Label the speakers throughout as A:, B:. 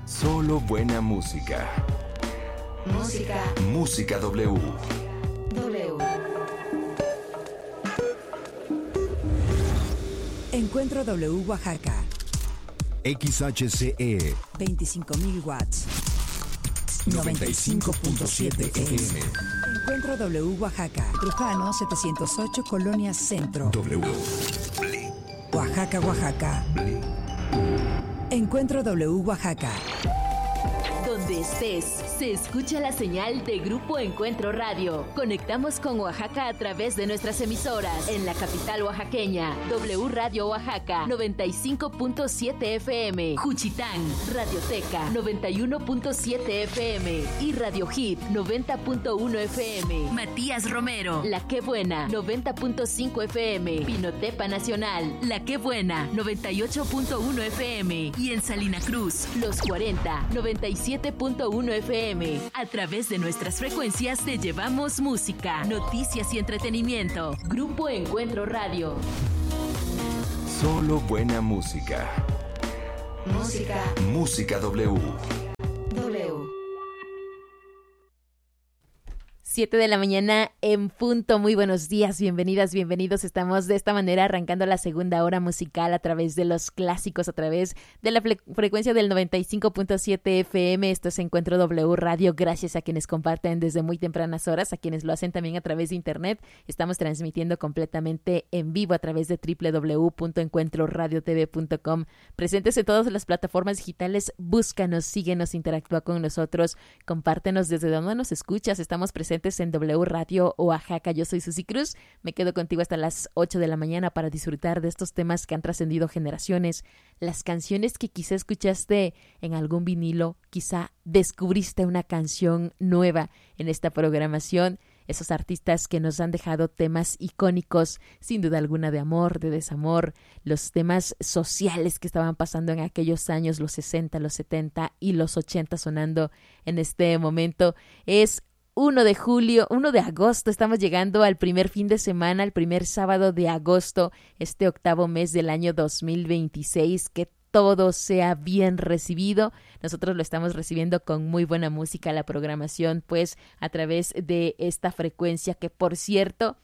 A: Solo buena música. Música W.
B: Encuentro W Oaxaca.
A: XHCE
B: 25.000 watts.
A: 95.7 FM.
B: Encuentro W Oaxaca. Trujano 708 Colonia Centro.
A: W.
B: Oaxaca, Oaxaca. Encuentro W Oaxaca.
C: Donde estés, se escucha la señal de Grupo Encuentro Radio. Conectamos con Oaxaca a través de nuestras emisoras. En la capital oaxaqueña, W Radio Oaxaca, 95.7 FM. Juchitán, Radioteca, 91.7 FM. Y Radio Hit, 90.1 FM. Matías Romero, La Qué Buena, 90.5 FM. Pinotepa Nacional, La Qué Buena, 98.1 FM. Y en Salina Cruz, Los 40, 97.1 FM. A través de nuestras frecuencias te llevamos música, noticias y entretenimiento. Grupo Encuentro Radio.
A: Solo buena música. Música W.
D: 7 de la mañana en punto. Muy buenos días, bienvenidas, bienvenidos. Estamos de esta manera arrancando la segunda hora musical a través de los clásicos, a través de la frecuencia del 95.7 FM. Esto es Encuentro W Radio. Gracias a quienes comparten desde muy tempranas horas, a quienes lo hacen también a través de internet. Estamos transmitiendo completamente en vivo a través de www.encuentroradiotv.com. Presentes en todas las plataformas digitales. Búscanos, síguenos, interactúa con nosotros, compártenos desde donde nos escuchas. Estamos presentes en W Radio Oaxaca. Yo soy Susi Cruz. Me quedo contigo hasta las 8 de la mañana para disfrutar de estos temas que han trascendido generaciones, las canciones que quizá escuchaste en algún vinilo, quizá descubriste una canción nueva en esta programación, esos artistas que nos han dejado temas icónicos, sin duda alguna, de amor, de desamor, los temas sociales que estaban pasando en aquellos años, los 60, los 70 y los 80 sonando en este momento. Es 1 de agosto, estamos llegando al primer fin de semana, al primer sábado de agosto, este octavo mes del año 2026, que todo sea bien recibido. Nosotros lo estamos recibiendo con muy buena música, la programación, pues a través de esta frecuencia que, por cierto,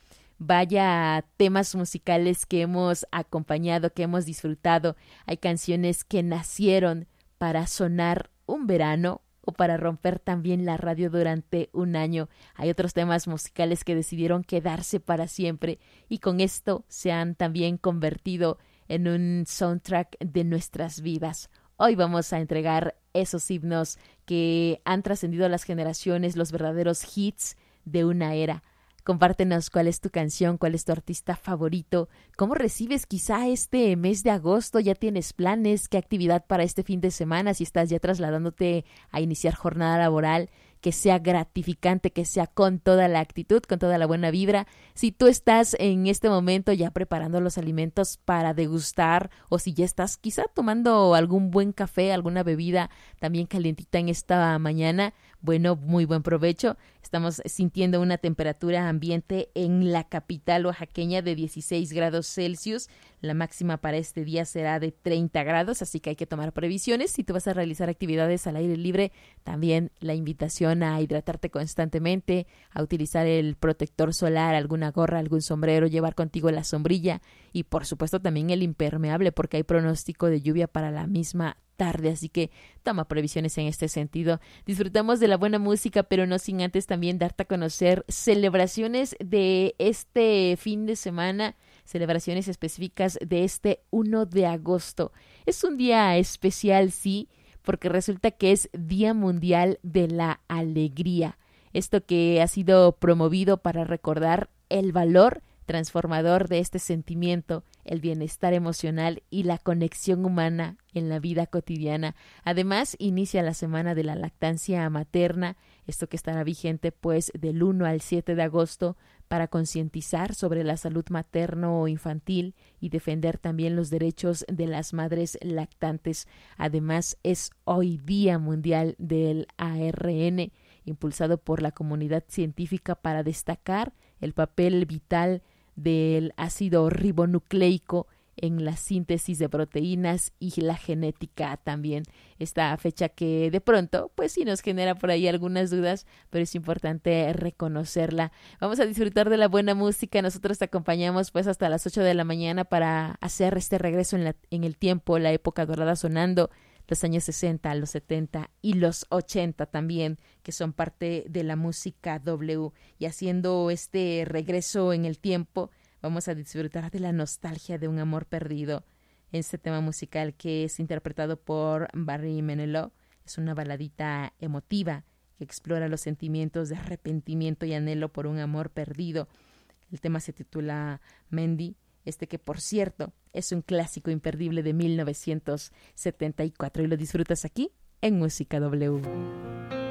D: vaya temas musicales que hemos acompañado, que hemos disfrutado. Hay canciones que nacieron para sonar un verano, o para romper también la radio durante un año. Hay otros temas musicales que decidieron quedarse para siempre y con esto se han también convertido en un soundtrack de nuestras vidas. Hoy vamos a entregar esos himnos que han trascendido las generaciones, los verdaderos hits de una era. Compártenos cuál es tu canción, cuál es tu artista favorito, cómo recibes quizá este mes de agosto, ya tienes planes, qué actividad para este fin de semana, si estás ya trasladándote a iniciar jornada laboral, que sea gratificante, que sea con toda la actitud, con toda la buena vibra. Si tú estás en este momento ya preparando los alimentos para degustar, o si ya estás quizá tomando algún buen café, alguna bebida también calientita en esta mañana, bueno, muy buen provecho. Estamos sintiendo una temperatura ambiente en la capital oaxaqueña de 16 grados Celsius. La máxima para este día será de 30 grados, así que hay que tomar previsiones. Si tú vas a realizar actividades al aire libre, también la invitación a hidratarte constantemente, a utilizar el protector solar, alguna gorra, algún sombrero, llevar contigo la sombrilla y por supuesto también el impermeable, porque hay pronóstico de lluvia para la misma tarde, así que toma previsiones en este sentido. Disfrutamos de la buena música, pero no sin antes también darte a conocer celebraciones de este fin de semana, celebraciones específicas de este 1 de agosto. Es un día especial, sí, porque resulta que es Día Mundial de la Alegría. Esto que ha sido promovido para recordar el valor transformador de este sentimiento, el bienestar emocional y la conexión humana en la vida cotidiana. Además, inicia la Semana de la Lactancia Materna, esto que estará vigente pues del 1 al 7 de agosto, para concientizar sobre la salud materno-infantil y defender también los derechos de las madres lactantes. Además, es hoy Día Mundial del ARN, impulsado por la comunidad científica para destacar el papel vital del ácido ribonucleico en la síntesis de proteínas y la genética también. Esta fecha que de pronto, pues sí nos genera por ahí algunas dudas, pero es importante reconocerla. Vamos a disfrutar de la buena música. Nosotros te acompañamos pues hasta las 8 de la mañana para hacer este regreso en el tiempo, la época dorada sonando, los años 60, los 70 y los 80 también, que son parte de la música W. Y haciendo este regreso en el tiempo, vamos a disfrutar de la nostalgia de un amor perdido. Este tema musical que es interpretado por Barry Manilow es una baladita emotiva que explora los sentimientos de arrepentimiento y anhelo por un amor perdido. El tema se titula Mandy, que por cierto es un clásico imperdible de 1974 y lo disfrutas aquí en Música W.